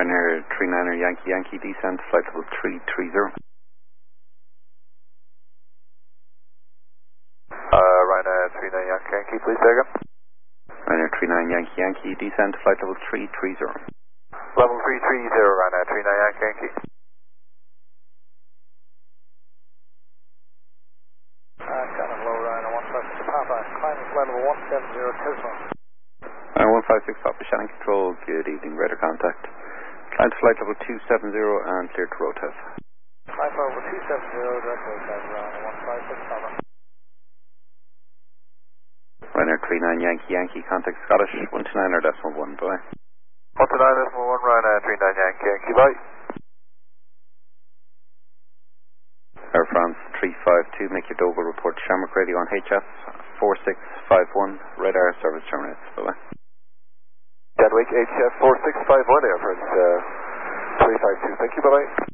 Ryanair 39er Yankee Yankee descent, flight level 330. Ryanair 39 Yankee Yankee, please say again. Ryanair 39 Yankee Yankee descent, flight level 330. Level 330, Ryanair 39 Yankee Yankee. Kind of low, Ryanair 156 Papa, climbing flight level 170 Tesla. Ryanair 156 Papa, Shannon Control, good evening, radar contact. Climb to flight level 270 and clear to ROTAF. Flight level 270, direct ROTAF, Ryanair 156 Papa. Ryanair 39 Yankee Yankee, contact Scottish 129.1, bye. 129.1, Ryanair 39 Yankee Yankee, bye. Air France 352, make your Dover report to Shamrock Radio on HF 4651, radar service terminates, bye bye. Gatwick HF 4651, Air France 352, thank you, bye bye.